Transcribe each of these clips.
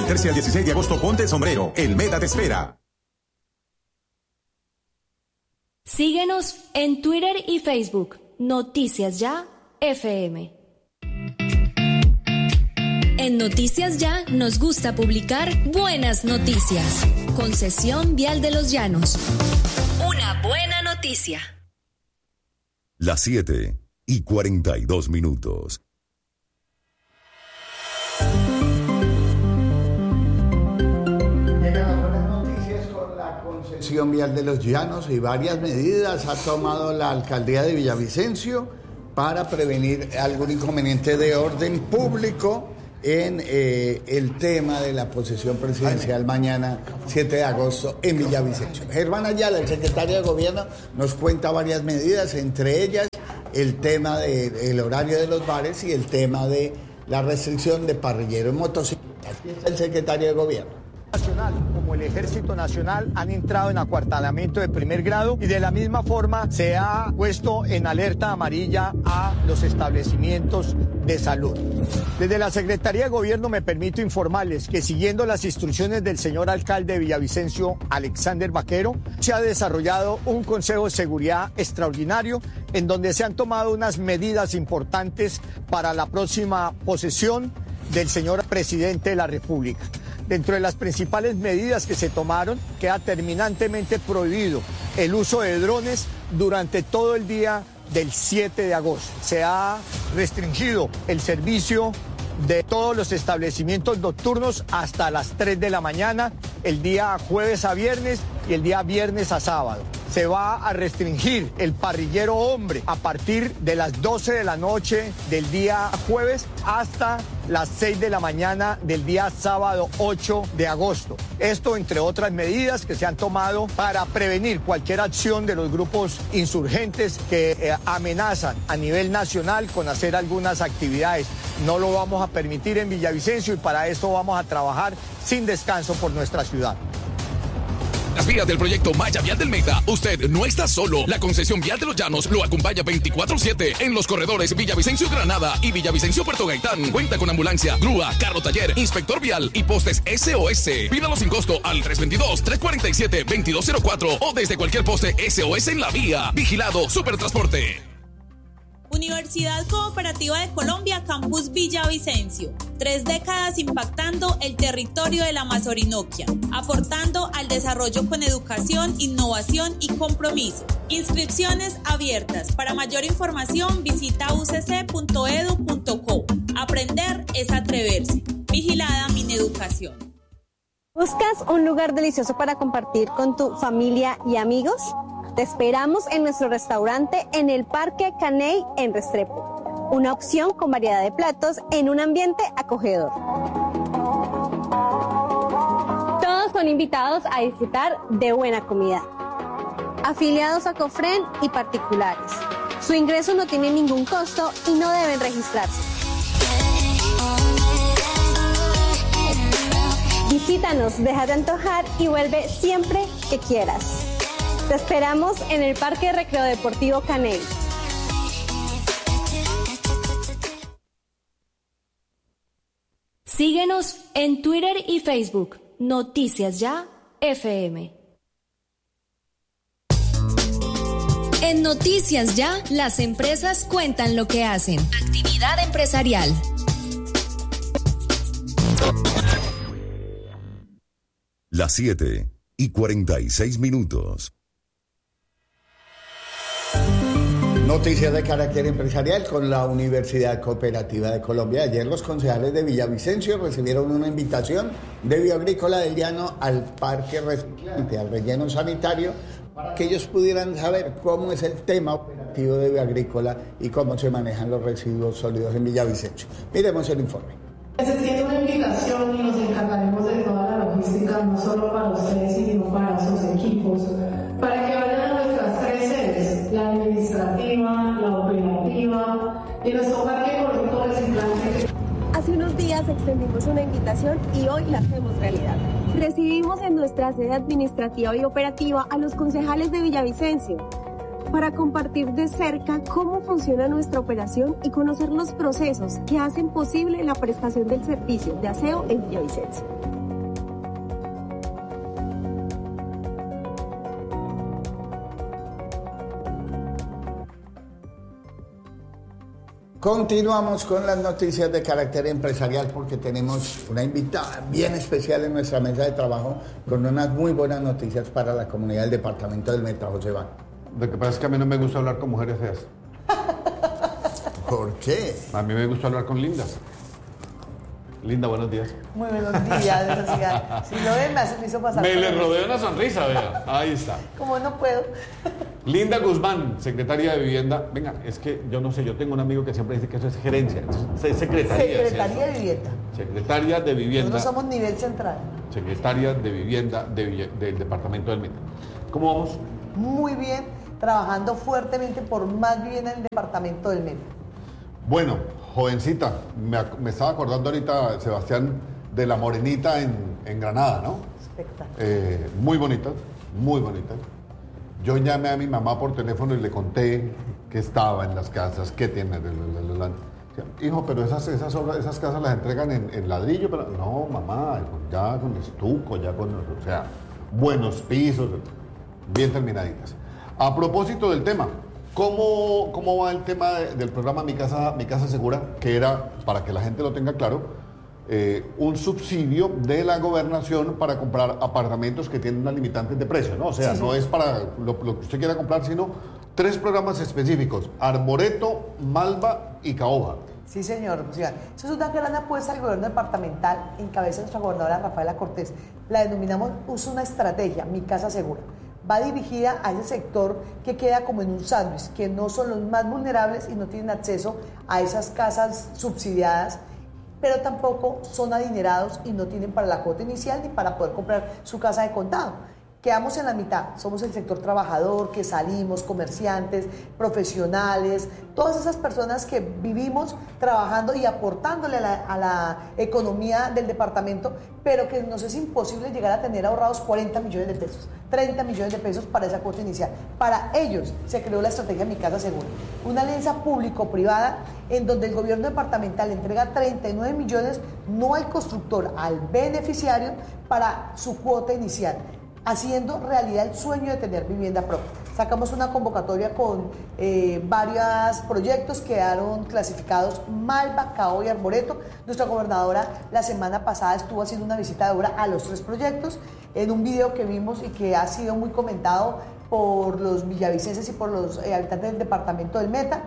13 al 16 de agosto, ponte el sombrero. El Meta te espera. Síguenos en Twitter y Facebook. Noticias Ya FM. En Noticias Ya nos gusta publicar buenas noticias. Concesión Vial de los Llanos. Una buena noticia. Las 7:42. Concesión Vial de los Llanos y varias medidas ha tomado la alcaldía de Villavicencio para prevenir algún inconveniente de orden público en el tema de la posesión presidencial mañana 7 de agosto en Villavicencio. Germán Ayala, el secretario de Gobierno, nos cuenta varias medidas, entre ellas el tema del horario de los bares y el tema de la restricción de parrilleros en motocicletas. Aquí está el secretario de Gobierno. Nacional como el Ejército Nacional han entrado en acuartelamiento de primer grado y de la misma forma se ha puesto en alerta amarilla a los establecimientos de salud. Desde la Secretaría de Gobierno me permito informarles que siguiendo las instrucciones del señor alcalde de Villavicencio, Alexander Vaquero, se ha desarrollado un Consejo de Seguridad extraordinario en donde se han tomado unas medidas importantes para la próxima posesión del señor presidente de la República. Dentro de las principales medidas que se tomaron, queda terminantemente prohibido el uso de drones durante todo el día del 7 de agosto. Se ha restringido el servicio de todos los establecimientos nocturnos hasta las 3 de la mañana, el día jueves a viernes y el día viernes a sábado. Se va a restringir el parrillero hombre a partir de las 12 de la noche del día jueves hasta las 6 de la mañana del día sábado 8 de agosto. Esto entre otras medidas que se han tomado para prevenir cualquier acción de los grupos insurgentes que amenazan a nivel nacional con hacer algunas actividades. No lo vamos a permitir en Villavicencio y para esto vamos a trabajar sin descanso por nuestra ciudad. Las vías del proyecto Malla Vial del Meta. Usted no está solo. La concesión Vial de los Llanos lo acompaña 24/7 en los corredores Villavicencio Granada y Villavicencio Puerto Gaitán. Cuenta con ambulancia, grúa, carro taller, inspector vial y postes SOS. Pídalo sin costo al 322-347-2204 o desde cualquier poste SOS en la vía. Vigilado Supertransporte. Universidad Cooperativa de Colombia, Campus Villavicencio. 3 décadas impactando el territorio de la Mazorinoquia, aportando al desarrollo con educación, innovación y compromiso. Inscripciones abiertas. Para mayor información visita ucc.edu.co. Aprender es atreverse. Vigilada Mineducación. ¿Buscas un lugar delicioso para compartir con tu familia y amigos? Te esperamos en nuestro restaurante en el Parque Caney en Restrepo. Una opción con variedad de platos en un ambiente acogedor. Todos son invitados a disfrutar de buena comida. Afiliados a Cofren y particulares. Su ingreso no tiene ningún costo y no deben registrarse. Visítanos, deja de antojar y vuelve siempre que quieras. Te esperamos en el Parque Recreo Deportivo Caney. Síguenos en Twitter y Facebook. Noticias Ya FM. En Noticias Ya, las empresas cuentan lo que hacen. Actividad empresarial. Las 7:46. Noticias de carácter empresarial con la Universidad Cooperativa de Colombia. Ayer los concejales de Villavicencio recibieron una invitación de Bioagrícola del Llano al parque reciclante, al relleno sanitario, para que ellos pudieran saber cómo es el tema operativo de Bioagrícola y cómo se manejan los residuos sólidos en Villavicencio. Miremos el informe. Se tiene una invitación y nos encargaremos de toda la logística, no solo para ustedes, sino para sus equipos, para que vayan a nuestras 3 sedes, la administrativa, la operativa y nuestro parque ecológico reciclante. Hace unos días extendimos una invitación y hoy la hacemos realidad. Recibimos en nuestra sede administrativa y operativa a los concejales de Villavicencio para compartir de cerca cómo funciona nuestra operación y conocer los procesos que hacen posible la prestación del servicio de aseo en Villavicencio. Continuamos con las noticias de carácter empresarial porque tenemos una invitada bien especial en nuestra mesa de trabajo con unas muy buenas noticias para la comunidad del departamento del Meta, José Iván. Lo que pasa es que a mí no me gusta hablar con mujeres feas. ¿Por qué? A mí me gusta hablar con lindas. Linda, buenos días. Muy buenos días, sociedad. Si lo ven, me hizo pasar. Me le rodeo una sonrisa, vea. Ahí está. Como no puedo. Linda Guzmán, secretaria de Vivienda. Venga, es que yo no sé, yo tengo un amigo que siempre dice que eso es gerencia. Es secretaría. Secretaría de Vivienda. Secretaria de Vivienda. Nosotros somos nivel central. Secretaria de Vivienda del Departamento del Meta. ¿Cómo vamos? Muy bien, trabajando fuertemente por más vivienda en el Departamento del Meta. Bueno, jovencita, me estaba acordando ahorita, Sebastián, de la morenita en Granada, ¿no? Espectacular. Muy bonita, muy bonita. Yo llamé a mi mamá por teléfono y le conté que estaba en las casas, que tiene. Hijo, pero esas casas las entregan en ladrillo, pero no, mamá, ya con estuco, ya con, o sea, buenos pisos, bien terminaditas. A propósito del tema, ¿cómo va el tema del programa Mi Casa Segura? Que era, para que la gente lo tenga claro, un subsidio de la gobernación para comprar apartamentos que tienen unas limitantes de precio, ¿no? O sea, no es para lo que usted quiera comprar, sino 3 programas específicos: Arboreto, Malva y Caoba. Sí, señor. Eso es una gran apuesta del gobierno departamental, en cabeza de nuestra gobernadora Rafaela Cortés. La denominamos Usa una estrategia, Mi Casa Segura. Va dirigida a ese sector que queda como en un sándwich, que no son los más vulnerables y no tienen acceso a esas casas subsidiadas, pero tampoco son adinerados y no tienen para la cuota inicial ni para poder comprar su casa de contado. Quedamos en la mitad, somos el sector trabajador, que salimos, comerciantes, profesionales, todas esas personas que vivimos trabajando y aportándole a la economía del departamento, pero que nos es imposible llegar a tener ahorrados 40 millones de pesos, 30 millones de pesos para esa cuota inicial. Para ellos se creó la estrategia Mi Casa Segura, una alianza público-privada en donde el gobierno departamental entrega 39 millones no al constructor, al beneficiario, para su cuota inicial, haciendo realidad el sueño de tener vivienda propia. Sacamos una convocatoria con varios proyectos, quedaron clasificados Malva, Caoba y Arboreto. Nuestra gobernadora la semana pasada estuvo haciendo una visita de obra a los 3 proyectos, en un video que vimos y que ha sido muy comentado por los villavicenses y por los habitantes del departamento del Meta.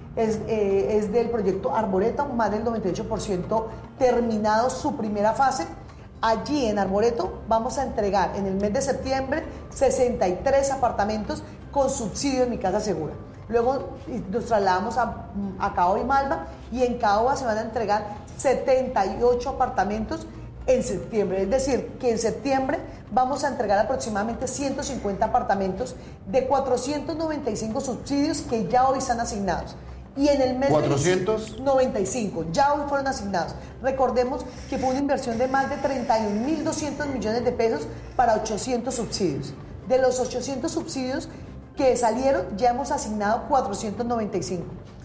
Es del proyecto Arboreto, más del 98% terminado su primera fase. Allí en Arboreto vamos a entregar en el mes de septiembre 63 apartamentos con subsidio en Mi Casa Segura. Luego nos trasladamos a Caoba y Malva, y en Caoba se van a entregar 78 apartamentos en septiembre. Es decir, que en septiembre vamos a entregar aproximadamente 150 apartamentos de 495 subsidios que ya hoy están asignados. Y en el mes 495 ya hoy fueron asignados. Recordemos que fue una inversión de más de 31.200 millones de pesos para 800 subsidios. De los 800 subsidios que salieron, ya hemos asignado 495.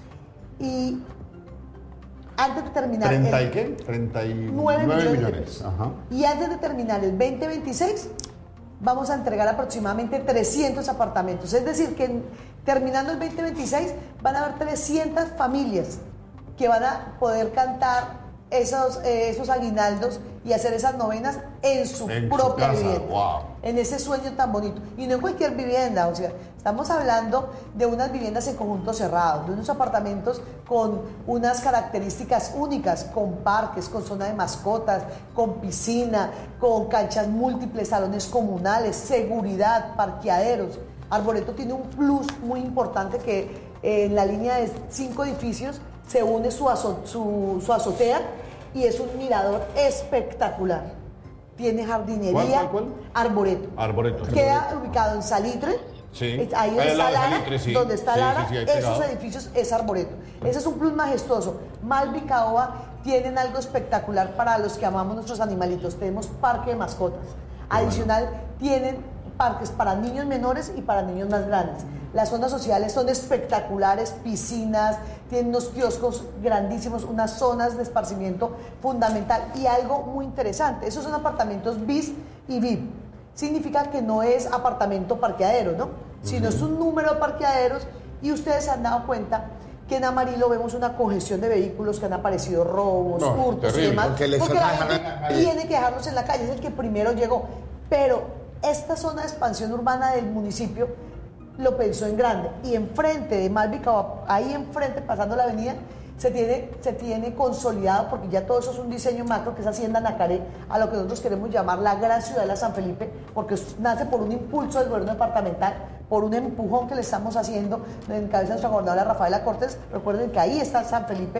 Y antes de terminar... ¿30 y qué? 39 millones. Ajá. Y antes de terminar el 2026, vamos a entregar aproximadamente 300 apartamentos. Es decir, que terminando el 2026 van a haber 300 familias que van a poder cantar esos aguinaldos y hacer esas novenas en su propia vivienda. Wow. En ese sueño tan bonito. Y no en cualquier vivienda, o sea, estamos hablando de unas viviendas en conjunto cerrado, de unos apartamentos con unas características únicas, con parques, con zona de mascotas, con piscina, con canchas múltiples, salones comunales, seguridad, parqueaderos. Arboreto tiene un plus muy importante, que en la línea de 5 edificios se une su azotea y es un mirador espectacular. Tiene jardinería. ¿Cuál? Arboreto. Queda ubicado en Salitre. Sí. Ahí donde está Lara, Salitre, sí. donde está Lara, sí, esos edificios es Arboreto. Ese es un plus majestuoso. Malva y Caoba tienen algo espectacular para los que amamos nuestros animalitos. Tenemos parque de mascotas. Adicional, tienen parques para niños menores y para niños más grandes. Las zonas sociales son espectaculares, piscinas, tienen unos kioscos grandísimos, unas zonas de esparcimiento fundamental y algo muy interesante. Esos son apartamentos BIS y VIP. Significa que no es apartamento parqueadero, ¿no? Sino es un número de parqueaderos, y ustedes se han dado cuenta que en Amarillo vemos una congestión de vehículos, que han aparecido robos, hurtos terrible, y demás, porque la gente tiene que dejarlos en la calle, es el que primero llegó. Pero esta zona de expansión urbana del municipio lo pensó en grande, y enfrente de Malvicao, ahí enfrente, pasando la avenida, se tiene consolidado, porque ya todo eso es un diseño macro, que es Hacienda Nacaré, a lo que nosotros queremos llamar la gran ciudad de la San Felipe, porque nace por un impulso del gobierno departamental, por un empujón que le estamos haciendo en cabeza de nuestra gobernadora Rafaela Cortés. Recuerden que ahí está San Felipe,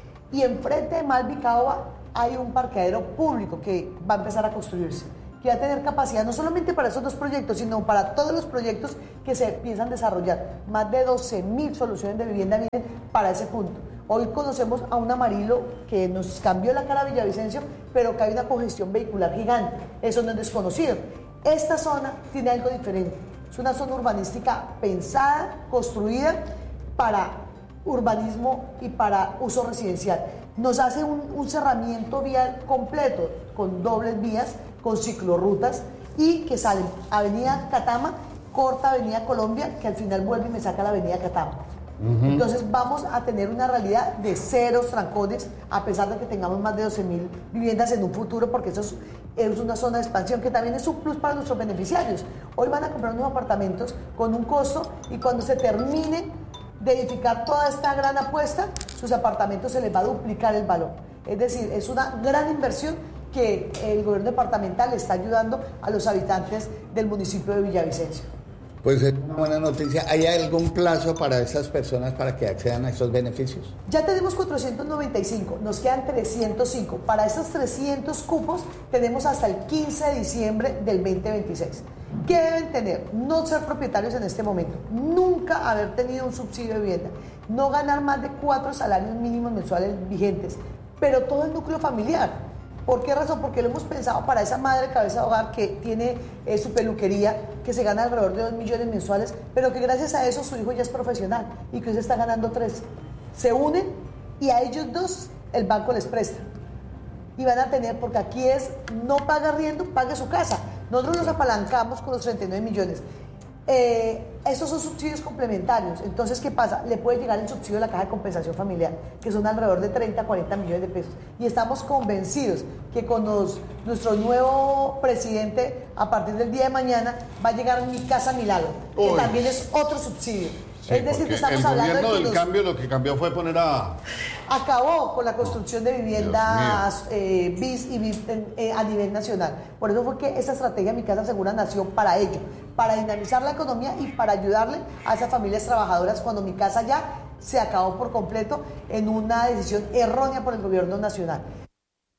y enfrente de Malvicao hay un parqueadero público que va a empezar a construirse, que va a tener capacidad no solamente para esos dos proyectos, sino para todos los proyectos que se piensan desarrollar. Más de 12.000 soluciones de vivienda vienen para ese punto. Hoy conocemos a un Amarillo que nos cambió la cara a Villavicencio, pero que hay una congestión vehicular gigante. Eso no es desconocido. Esta zona tiene algo diferente. Es una zona urbanística pensada, construida para urbanismo y para uso residencial. Nos hace un cerramiento vial completo, con dobles vías, con ciclorrutas, y que salen Avenida Catama, corta Avenida Colombia, que al final vuelve y me saca la Avenida Catama. Entonces vamos a tener una realidad de ceros trancones, a pesar de que tengamos más de 12.000 viviendas en un futuro, porque eso es una zona de expansión que también es un plus para nuestros beneficiarios. Hoy van a comprar unos apartamentos con un costo, y cuando se termine de edificar toda esta gran apuesta, sus apartamentos se les va a duplicar el valor. Es decir, es una gran inversión que el gobierno departamental le está ayudando a los habitantes del municipio de Villavicencio. Pues es una buena noticia. ¿Hay algún plazo para esas personas para que accedan a estos beneficios? Ya tenemos 495, nos quedan 305. Para esos 300 cupos tenemos hasta el 15 de diciembre del 2026. ¿Qué deben tener? No ser propietarios en este momento, nunca haber tenido un subsidio de vivienda, no ganar más de 4 salarios mínimos mensuales vigentes, pero todo el núcleo familiar. ¿Por qué razón? Porque lo hemos pensado para esa madre cabeza de hogar que tiene su peluquería, que se gana alrededor de 2 millones mensuales, pero que gracias a eso su hijo ya es profesional y que hoy se está ganando 3. Se unen y a ellos dos el banco les presta. Y van a tener, porque aquí es, no paga arriendo, pague su casa. Nosotros los apalancamos con los 39 millones. Esos son subsidios complementarios. Entonces, ¿qué pasa? Le puede llegar el subsidio de la Caja de Compensación Familiar, que son alrededor de 30 a 40 millones de pesos. Y estamos convencidos que con nuestro nuevo presidente, a partir del día de mañana, va a llegar Mi Casa Milagro, que también es otro subsidio. Sí, es decir, que estamos el hablando gobierno de que del cambio lo que cambió fue poner a... Acabó con la construcción de viviendas BIS y BIS a nivel nacional. Por eso fue que esa estrategia Mi Casa Segura nació para ello, para dinamizar la economía y para ayudarle a esas familias trabajadoras cuando Mi Casa ya se acabó por completo en una decisión errónea por el gobierno nacional.